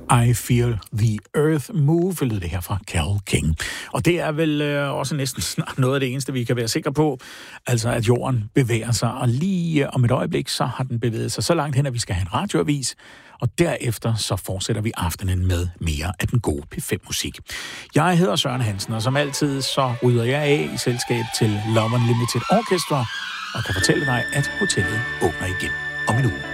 I Feel the Earth Move, lød det her fra Carole King. Og det er vel også næsten snart noget af det eneste, vi kan være sikre på, altså at jorden bevæger sig, og lige om et øjeblik, så har den bevæget sig så langt hen, at vi skal have en radioavis, og derefter så fortsætter vi aftenen med mere af den gode P5-musik. Jeg hedder Søren Hansen, og som altid så rydder jeg af i selskab til Love Unlimited Orchestra, og kan fortælle dig, at hotellet åbner igen om en uge.